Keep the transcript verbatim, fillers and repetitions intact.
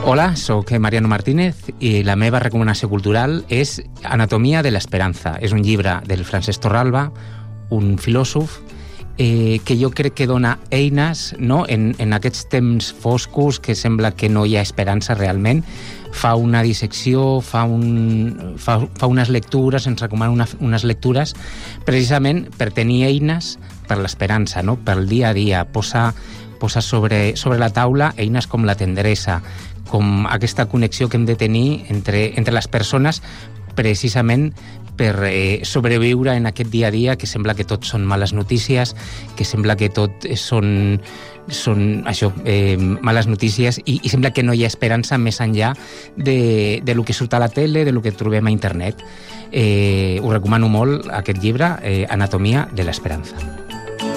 Hola, sóc Mariano Martínez i la meva recomanació cultural és Anatomia de l'esperança. És un llibre del Francesc Torralba, un filòsof eh, que jo crec que dona eines, no? en, en aquests temps foscos que sembla que no hi ha esperança realment. Fa una dissecció, fa, un, fa, fa unes lectures, ens recomana una, unes lectures precisament per tenir eines per l'esperança, no? Pel dia a dia. Posa, posa sobre, sobre la taula eines com la tendresa, com aquesta connexió que hem de tenir entre, entre les persones precisament per eh, sobreviure en aquest dia a dia que sembla que tot són males notícies, que sembla que tot són, són això, eh, males notícies i, i sembla que no hi ha esperança més enllà de, de lo que surt a la tele, de lo que trobem a internet. Eh, us recomano molt aquest llibre, eh, Anatomia de l'esperança.